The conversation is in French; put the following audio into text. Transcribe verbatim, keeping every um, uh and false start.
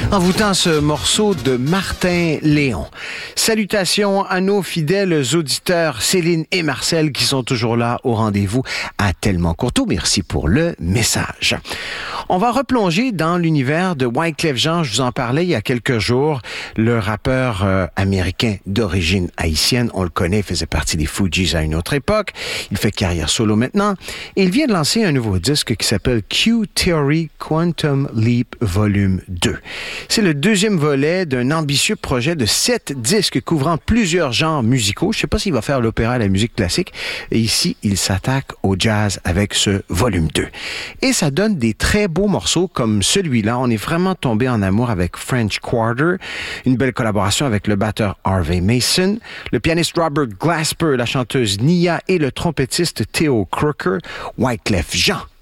Envoûtant ce morceau de Martin Léon. Salutations à nos fidèles auditeurs Céline et Marcel qui sont toujours là au rendez-vous à Tellement Courteau. Merci pour le message. On va replonger dans l'univers de Wyclef Jean. Je vous en parlais il y a quelques jours. Le rappeur euh, américain d'origine haïtienne, on le connaît, il faisait partie des Fugees à une autre époque. Il fait carrière solo maintenant. Et il vient de lancer un nouveau disque qui s'appelle Q-Theory Quantum Leap Volume deux. C'est le deuxième volet d'un ambitieux projet de sept disques couvrant plusieurs genres musicaux. Je ne sais pas s'il va faire l'opéra, la musique classique. Et ici, il s'attaque au jazz avec ce volume deux. Et ça donne des très beaux morceaux comme celui-là. On est vraiment tombé en amour avec French Quarter, une belle collaboration avec le batteur Harvey Mason, le pianiste Robert Glasper, la chanteuse Nia et le trompettiste Theo Crooker. Wyclef Jean